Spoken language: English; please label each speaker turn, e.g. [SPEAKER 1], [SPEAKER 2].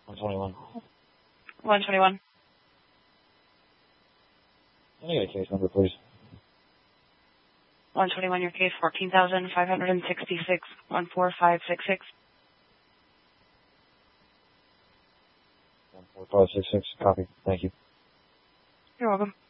[SPEAKER 1] 121.
[SPEAKER 2] 121.
[SPEAKER 1] Can I get a case number, please?
[SPEAKER 2] 121, your case, 14,566, 14566.
[SPEAKER 1] 14566, copy. Thank you.
[SPEAKER 2] You're welcome.